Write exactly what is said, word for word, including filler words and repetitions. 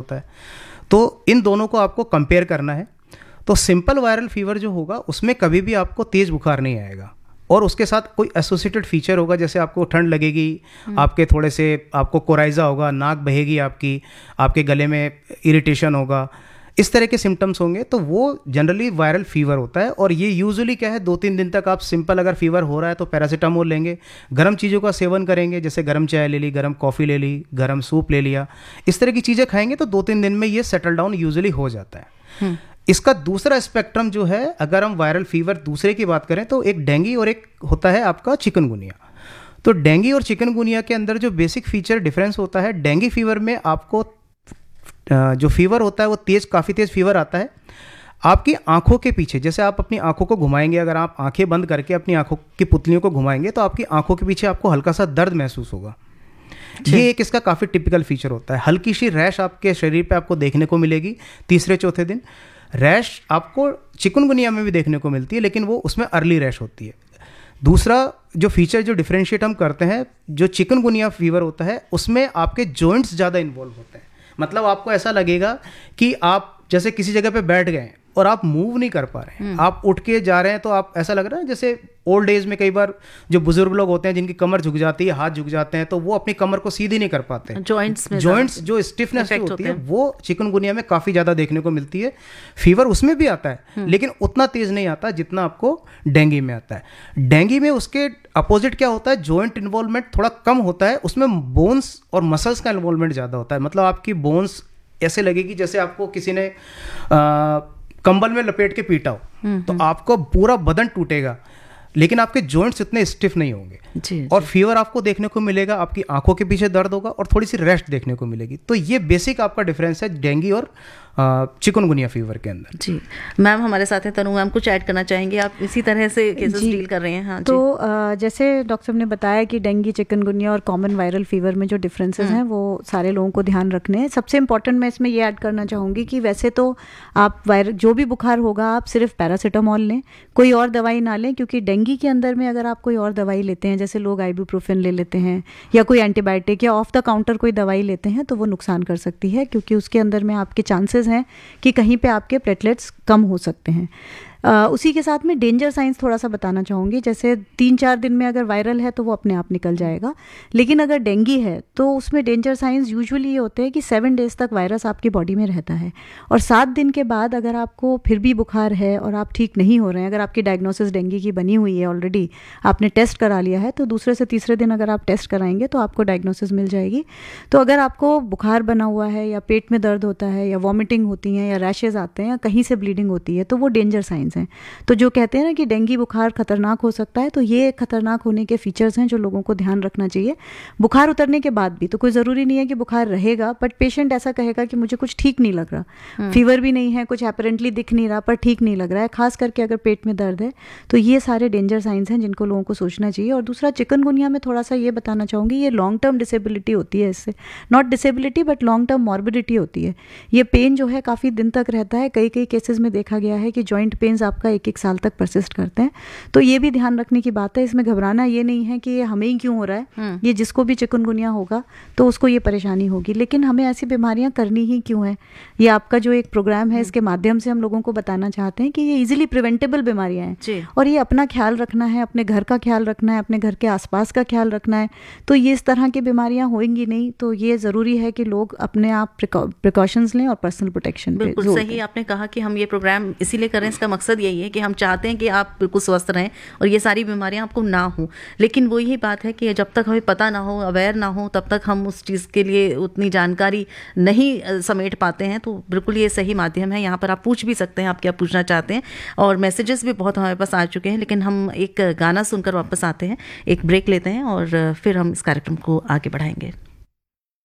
होता है। तो इन दोनों को आपको कंपेयर करना है। तो सिंपल वायरल फीवर जो होगा उसमें कभी भी आपको तेज़ बुखार नहीं आएगा और उसके साथ कोई एसोसिएटेड फीचर होगा, जैसे आपको ठंड लगेगी, आपके थोड़े से आपको कोराइजा होगा, नाक बहेगी आपकी, आपके गले में इरिटेशन होगा, इस तरह के सिम्टम्स होंगे, तो वो जनरली वायरल फीवर होता है। और ये यूजुअली क्या है, दो तीन दिन तक आप सिंपल अगर फीवर हो रहा है तो पैरासीटामोल लेंगे, गर्म चीज़ों का सेवन करेंगे, जैसे गर्म चाय ले ली, गर्म कॉफ़ी ले ली, गर्म सूप ले लिया, इस तरह की चीज़ें खाएंगे तो दो तीन दिन में ये सेटल डाउन यूजुअली हो जाता है। इसका दूसरा स्पेक्ट्रम जो है, अगर हम वायरल फीवर दूसरे की बात करें तो एक डेंगी और एक होता है आपका चिकनगुनिया। तो डेंगी और चिकनगुनिया के अंदर जो बेसिक फीचर डिफरेंस होता है, डेंगी फीवर में आपको जो फीवर होता है वो तेज़ काफ़ी तेज़ फीवर आता है आपकी आंखों के पीछे। जैसे आप अपनी आंखों को घुमाएंगे, अगर आप आंखें बंद करके अपनी आंखों की पुतलियों को घुमाएंगे तो आपकी आंखों के पीछे आपको हल्का सा दर्द महसूस होगा। ये एक इसका काफ़ी टिपिकल फीचर होता है। हल्की सी रैश आपके शरीर पे आपको देखने को मिलेगी तीसरे चौथे दिन। रैश आपको चिकनगुनिया में भी देखने को मिलती है, लेकिन वो उसमें अर्ली रैश होती है। दूसरा जो फीचर जो डिफरेंशिएट हम करते हैं, जो चिकनगुनिया फीवर होता है उसमें आपके जॉइंट्स ज़्यादा इन्वॉल्व होते हैं। मतलब आपको ऐसा लगेगा कि आप जैसे किसी जगह पे बैठ गए और आप मूव नहीं कर पा रहे हैं, आप उठ के जा रहे हैं तो आप ऐसा लग रहा है जैसे ओल्ड एज में कई बार जो बुजुर्ग लोग होते हैं जिनकी कमर झुक जाती है, हाथ झुक जाते हैं, तो वो अपनी कमर को सीधी नहीं कर पाते हैं। जॉइंट्स में जॉइंट्स जो स्टिफनेस होती है वो चिकनगुनिया में काफ़ी ज़्यादा देखने को मिलती है। फीवर उसमें भी आता है लेकिन उतना तेज़ नहीं आता जितना आपको डेंगी में आता है। डेंगी में उसके अपोजिट क्या होता है, जॉइंट इन्वॉल्वमेंट थोड़ा कम होता है, उसमें बोन्स और मसल्स का इन्वॉल्वमेंट ज़्यादा होता है। मतलब आपकी बोन्स ऐसे लगेगी जैसे आपको किसी ने आ, कंबल में लपेट के पीटा हो, तो आपको पूरा बदन टूटेगा लेकिन आपके जॉइंट्स इतने स्टिफ नहीं होंगे जी, और जी. फीवर आपको देखने को मिलेगा, आपकी आंखों के पीछे दर्द होगा और थोड़ी सी रेस्ट देखने को मिलेगी। तो ये बेसिक आपका डिफरेंस है डेंगी और चिकनगुनिया फीवर के अंदर। जी मैम हमारे साथ हैं तनु मैम, कुछ ऐड करना चाहेंगे आप? इसी तरह से केसेस डील कर रहे हैं। हाँ तो जी. जैसे डॉक्टर साहब ने बताया कि डेंगी, चिकनगुनिया और कॉमन वायरल फीवर में जो डिफरेंसेस हैं वो सारे लोगों को ध्यान रखने हैं। सबसे इंपॉर्टेंट मैं इसमें ये ऐड करना चाहूँगी कि वैसे तो आप वायरल जो भी बुखार होगा आप सिर्फ पैरासीटामोल लें, कोई और दवाई ना लें, क्योंकि डेंगी के अंदर में अगर आप कोई और दवाई लेते हैं, जैसे लोग आइबुप्रोफेन ले लेते हैं या कोई एंटीबायोटिक या ऑफ द काउंटर कोई दवाई लेते हैं, तो वो नुकसान कर सकती है, क्योंकि उसके अंदर में आपके चांसेस हैं कि कहीं पे आपके प्लेटलेट्स कम हो सकते हैं। आ, उसी के साथ में डेंजर साइंस थोड़ा सा बताना चाहूँगी। जैसे तीन चार दिन में अगर वायरल है तो वो अपने आप निकल जाएगा, लेकिन अगर डेंगी है तो उसमें डेंजर साइंस यूजुअली ये होते हैं कि सेवन डेज तक वायरस आपकी बॉडी में रहता है और सात दिन के बाद अगर आपको फिर भी बुखार है और आप ठीक नहीं हो रहे हैं, अगर आपकी डायग्नोसिस डेंगी की बनी हुई है, ऑलरेडी आपने टेस्ट करा लिया है, तो दूसरे से तीसरे दिन अगर आप टेस्ट कराएंगे तो आपको डायग्नोसिस मिल जाएगी। तो अगर आपको बुखार बना हुआ है या पेट में दर्द होता है या वॉमिटिंग होती है या रैशेज आते हैं या कहीं से ब्लीडिंग होती है, तो वो डेंजर साइंस हैं। तो जो कहते हैं ना कि डेंगी बुखार खतरनाक हो सकता है, तो ये खतरनाक होने के फीचर्स हैं जो लोगों को ध्यान रखना चाहिए। बुखार उतरने के बाद भी तो कोई ज़रूरी नहीं है कि बुखार रहेगा, बट पेशेंट ऐसा कहेगा कि मुझे कुछ ठीक नहीं लग रहा, फीवर भी नहीं है, कुछ अपरेंटली दिख नहीं रहा पर ठीक नहीं लग रहा है, खास करके अगर पेट में दर्द है, तो ये सारे डेंजर साइंस हैं जिनको लोगों को सोचना चाहिए। और दूसरा चिकनगुनिया में थोड़ा सा ये बताना चाहूँगी, ये लॉन्ग टर्म डिसेबिलिटी होती है, इससे not disability but long term morbidity होती है। ये पेन जो है काफ़ी दिन तक रहता है, कई कई केसेस में देखा गया है कि जॉइंट पेन्स आपका एक एक साल तक परसिस्ट करते हैं। तो ये भी ध्यान रखने की बात है, इसमें घबराना ये नहीं है कि ये हमें ही क्यों हो रहा है, ये जिसको भी चिकनगुनिया होगा तो उसको ये परेशानी होगी, लेकिन हमें ऐसी बीमारियां करनी ही क्यों है। ये आपका जो एक प्रोग्राम है, इसके माध्यम से हम लोगों को बताना चाहते हैं कि ये इजीली प्रिवेंटेबल बीमारियां हैं और ये अपना ख्याल रखना है, अपने घर का ख्याल रखना है, अपने घर के आसपास का ख्याल रखना है, तो ये इस तरह की बीमारियां होंगी नहीं। तो ये ज़रूरी है कि लोग अपने आप प्रिकॉशंस लें और पर्सनल प्रोटेक्शन पे। बिल्कुल सही आपने कहा कि हम ये प्रोग्राम इसीलिए करें, इसका मकसद यही है कि हम चाहते हैं कि आप बिल्कुल स्वस्थ रहें और ये सारी बीमारियां आपको ना हो। लेकिन वो यही बात है कि जब तक हमें पता ना हो, अवेयर ना हो, तब तक हम उस चीज़ के लिए उतनी जानकारी नहीं समेट पाते हैं। तो बिल्कुल ये सही माध्यम है, यहाँ पर आप पूछ भी सकते हैं आप क्या पूछना चाहते हैं, और मैसेजेस भी बहुत हमारे पास आ चुके हैं। लेकिन हम एक गाना सुनकर वापस आते हैं, एक ब्रेक लेते हैं और फिर हम इस कार्यक्रम को आगे बढ़ाएंगे।